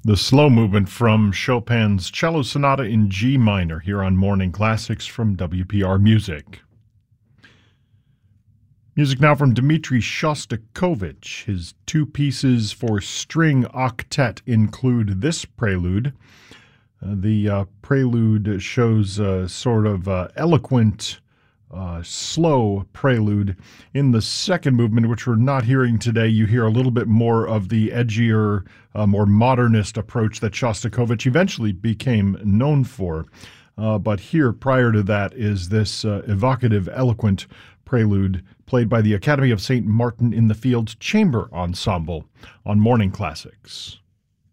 The slow movement from Chopin's Cello Sonata in G minor here on Morning Classics from WPR Music. Music now from Dmitri Shostakovich. His two pieces for string octet include this prelude. The prelude shows a sort of eloquent, slow prelude. In the second movement, which we're not hearing today, you hear a little bit more of the edgier, more modernist approach that Shostakovich eventually became known for. But here, prior to that, is this evocative, eloquent prelude played by the Academy of St. Martin in the Fields Chamber Ensemble on Morning Classics.